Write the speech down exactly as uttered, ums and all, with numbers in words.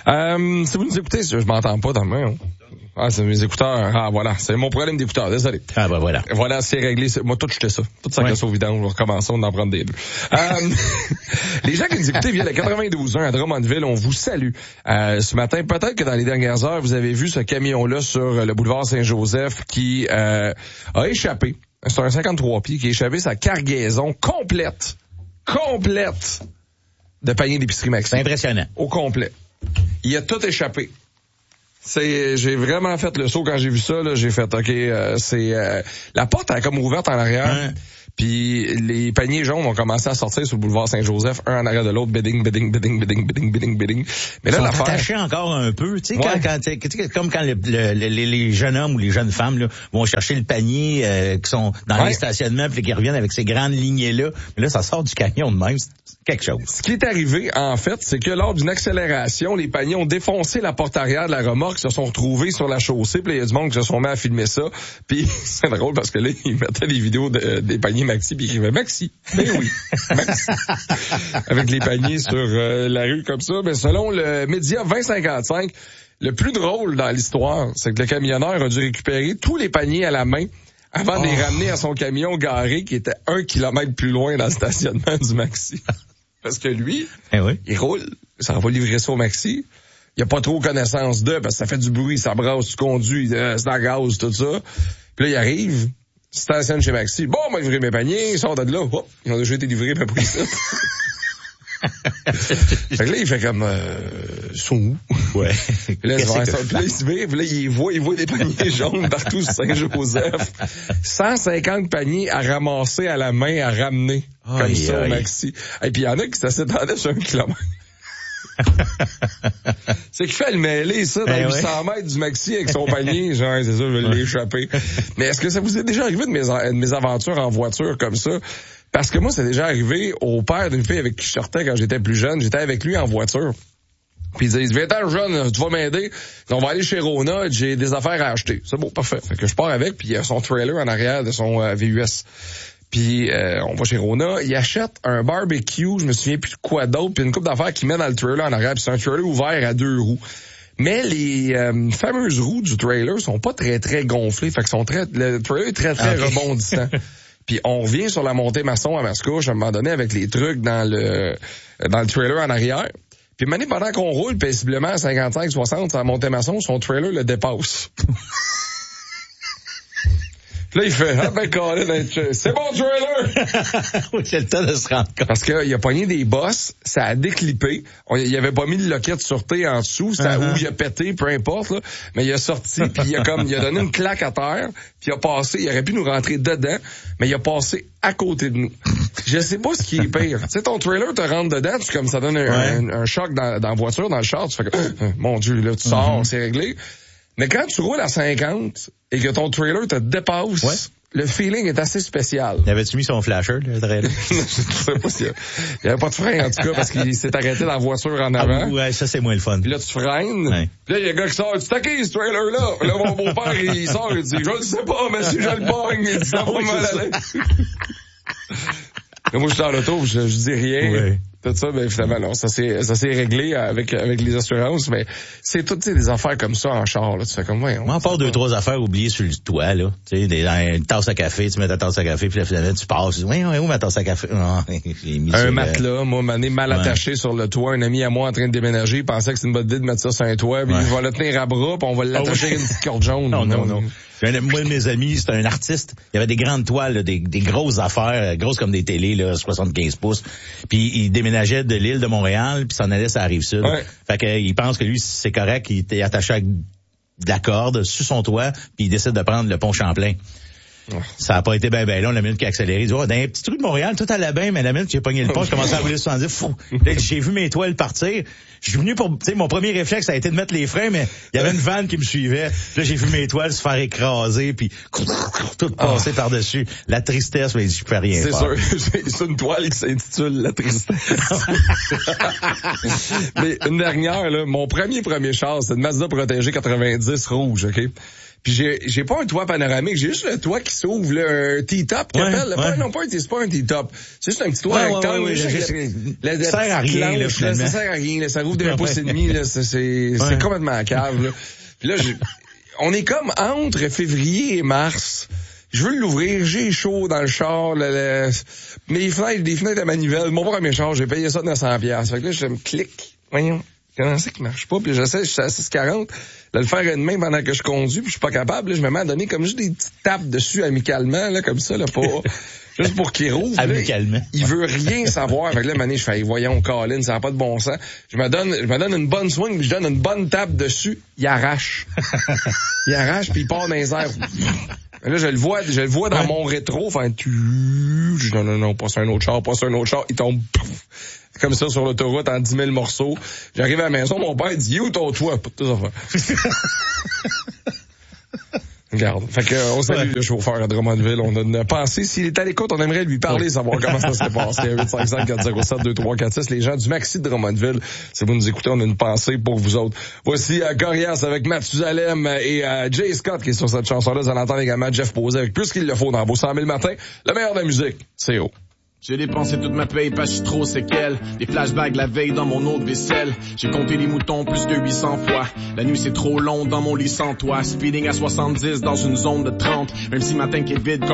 Euh, si vous nous écoutez, je m'entends pas dans le main. Hein. Ah, c'est mes écouteurs. Ah, voilà. C'est mon problème d'écouteurs. Désolé. Ah, ben voilà. Voilà, c'est réglé. C'est... Moi, tout, j'étais ça. Tout ça, ouais. Au vidange. On va recommencer, on va en prendre des deux. euh, les gens qui nous écoutaient via le quatre-vingt-douze un à Drummondville, on vous salue. Euh, ce matin, peut-être que dans les dernières heures, vous avez vu ce camion-là sur le boulevard Saint-Joseph qui euh, a échappé. C'est un cinquante-trois pieds qui a échappé sa cargaison complète. Complète de paniers d'épicerie Maxi. C'est impressionnant. Au complet. Il a tout échappé. C'est, j'ai vraiment fait le saut quand j'ai vu ça, là. J'ai fait, OK, euh, c'est, euh, la porte elle est comme ouverte en arrière. Hein? Puis les paniers jaunes ont commencé à sortir sur le boulevard Saint-Joseph, un en arrière de l'autre, bidding, bidding, bidding, bidding, bidding, bidding, bidding. Mais là, ils sont l'affaire... attachés encore un peu, tu sais, ouais. quand, quand, quand, comme quand le, le, le, les jeunes hommes ou les jeunes femmes là, vont chercher le panier euh, qui sont dans ouais. les stationnements, puis qui reviennent avec ces grandes lignées-là. Mais là, ça sort du camion de même, c'est quelque chose. Ce qui est arrivé, en fait, c'est que lors d'une accélération, les paniers ont défoncé la porte arrière de la remorque, se sont retrouvés sur la chaussée, puis il y a du monde qui se sont mis à filmer ça. Puis c'est drôle parce que là, ils mettaient des vidéos de, des paniers Maxi, puis ils écrivaient Maxi. Ben oui, Maxi. Avec les paniers sur euh, la rue comme ça. Mais selon le média vingt cinquante-cinq, le plus drôle dans l'histoire, c'est que le camionneur a dû récupérer tous les paniers à la main avant oh. de les ramener à son camion garé qui était un kilomètre plus loin dans le stationnement du Maxi. Parce que lui, eh oui. il roule, ça va livrer ça au Maxi. Il a pas trop connaissance d'eux parce que ça fait du bruit, ça brasse, tu conduis, euh, c'est dans le gaz, tout ça. Puis là, il arrive, stationne chez Maxi. Bon, moi, livrer mes paniers, il sort de là. Oh, ils ont déjà été livrés, pas pris ça. Fait que là, il fait comme, euh, ils sont où? Ouais. Puis là, il va, puis là, il se vire, puis là, il voit, il voit des paniers jaunes partout sur Saint-Joseph. cent cinquante paniers à ramasser à la main, à ramener. Oh, comme ça, aïe. Au Maxi. Et puis, il y en a qui s'attendaient sur un kilomètre. C'est qu'il fait le mêler, ça, dans eh huit cents ouais. mètres du Maxi avec son panier. Genre, c'est ça, je vais l'échapper. Mais est-ce que ça vous est déjà arrivé de mes, de mes aventures en voiture comme ça? Parce que moi, c'est déjà arrivé au père d'une fille avec qui je sortais quand j'étais plus jeune. J'étais avec lui en voiture. Puis il dit, viens-t'en jeune, tu vas m'aider. On va aller chez Rona, j'ai des affaires à acheter. C'est bon, parfait. Fait que je pars avec, puis il y a son trailer en arrière de son euh, V U S. Puis euh, on va chez Rona, il achète un barbecue, je me souviens plus de quoi d'autre, puis une couple d'affaires qu'il met dans le trailer en arrière, puis c'est un trailer ouvert à deux roues. Mais les euh, fameuses roues du trailer sont pas très très gonflées, fait que sont très le trailer est très très okay. rebondissant. Puis on revient sur la montée maçon à Mascouche à un moment donné avec les trucs dans le dans le trailer en arrière. Puis maintenant, pendant qu'on roule paisiblement à cinquante-cinq soixante sur la montée maçon, son trailer le dépasse. Puis là, il fait, ah ben, Colin, c'est mon trailer! Oui, c'est le temps de se rendre compte. Parce qu'il a pogné des bosses, ça a déclippé. On, il avait pas mis le loquet de sûreté en dessous, c'était uh-huh. où il a pété, peu importe, là. Mais il a sorti, puis il a comme, il a donné une claque à terre, puis il a passé, il aurait pu nous rentrer dedans, mais il a passé à côté de nous. Je sais pas ce qui est pire. Tu sais, ton trailer te rentre dedans, tu comme ça donne un, ouais. un, un choc dans, dans la voiture, dans le char, tu fais comme, mon Dieu, là, tu sors, mm-hmm. c'est réglé. Mais quand tu roules à cinquante et que ton trailer te dépasse, ouais. le feeling est assez spécial. Y avait-tu mis son flasher, le trailer? Je sais pas s'il y a... Il y avait pas de frein, en tout cas, parce qu'il s'est arrêté dans la voiture en avant. Ah, ouais, ça, c'est moins le fun. Puis là, tu freines. Ouais. Puis là, il y a un gars qui sort, tu t'acquises, ce trailer-là. Là, mon beau-père, il sort, il dit, je le sais pas, mais si je le pogne, il dit, ça va mal aller. Moi, je suis dans l'auto, je, je dis rien. Ouais. Tout ça, ben finalement, non, ça s'est ça s'est réglé avec avec les assurances, mais c'est toutes des affaires comme ça en char, là. Tu fais comme, ouais. Moi, à part deux, trois affaires oubliées sur le toit, là. Tu sais, des, dans une tasse à café, tu mets ta tasse à café, puis là, finalement, tu passes. Tu dis, ouais, ouais, où ma tasse à café? Oh, j'ai mis un matelas, moi, mané mal attaché ouais. sur le toit. Un ami à moi en train de déménager, il pensait que c'était une bonne idée de mettre ça sur un toit, puis ouais. il va le tenir à bras, puis on va l'attacher avec oh, une petite corde jaune. Non, non, non. non. Moi, de mes amis, c'était un artiste. Il y avait des grandes toiles, là, des, des grosses affaires, grosses comme des télés, là, soixante-quinze pouces. Puis il déménageait de l'île de Montréal, puis s'en allait sur la Rive-Sud. Ouais. Fait que il pense que lui, c'est correct, il était attaché avec de la corde sur son toit, puis il décide de prendre le pont Champlain. Oh. Ça a pas été ben ben long, la minute qui a accéléré. Il dit, oh, dans un petit truc de Montréal, tout allait bien, mais la minute que j'ai pogné le pont, je commençais à rouler soixante-dix. Fou. Là, j'ai vu mes toiles partir. Je suis venu pour, tu sais, mon premier réflexe, ça a été de mettre les freins, mais il y avait une vanne qui me suivait. Là, j'ai vu mes toiles se faire écraser, puis tout passer oh. par-dessus. La tristesse, mais je peux rien c'est faire. C'est sûr, c'est une toile qui s'intitule La tristesse. Mais une dernière, là, mon premier premier char, c'est une Mazda Protégé quatre-vingt-dix rouge, OK? Puis j'ai, j'ai pas un toit panoramique, j'ai juste le toit qui s'ouvre, là, un T-top, qu'on ouais, appelle. Ouais. Pas, non, pas un T, c'est pas un T-top. C'est juste un petit toit ouais, rectangle. Ouais, ouais, ouais, ça sert à rien, là, finalement. Ça sert à rien, là. Ça rouvre d'un pouce et demi, là. C'est, c'est, c'est complètement à cave, là. Puis là, j'ai, on est comme entre février et mars. Je veux l'ouvrir, j'ai chaud dans le char, le, le, mes fenêtres, des fenêtres à manivelle, mon premier char, j'ai payé ça neuf cents piastres. Fait que là, je me clique. Voyons. Comment c'est qui marche pas? Puis j'essaie, je suis à six quarante, de le faire une main pendant que je conduis, puis je suis pas capable. Là, je me mets à donner comme juste des petites tapes dessus amicalement, là, comme ça, là, pour, juste pour qu'il rouvre. Amicalement. Là, il veut rien savoir. Fait que là, mané, je fais, hey, voyons, Colin, ça n'a pas de bon sens. Je me donne, je me donne une bonne swing, puis je donne une bonne tape dessus. Il arrache. il arrache, puis il part dans les airs. Là, je le vois, je le vois dans ouais. mon rétro, enfin, tu, non, non, non, passe un autre char, passe un autre char, il tombe, comme ça sur l'autoroute en dix mille morceaux. J'arrive à la maison, mon père dit, où ton toit? Pas de tes affaires. Regarde. Fait que, on salue ouais. le chauffeur à Drummondville. On a une pensée. S'il est à l'écoute, on aimerait lui parler, ouais. savoir comment ça s'est passé. huit cinq cinq quatre zéro sept deux trois quatre six. Les gens du Maxi de Drummondville, si vous nous écoutez, on a une pensée pour vous autres. Voici euh, Gorillaz avec Mathusalem et euh, Jay Scott qui est sur cette chanson-là. Vous allez entendre également Jeff Posey avec plus qu'il le faut dans vos cent mille matins. Le meilleur de la musique, c'est haut. J'ai dépensé toute ma paye parce que je suis trop séquelle. Des flashbacks la veille dans mon autre vaisselle. J'ai compté les moutons plus que huit cents fois. La nuit c'est trop long dans mon lit sans toi. Speeding à soixante-dix dans une zone de trente. Même si ma tank est vide comme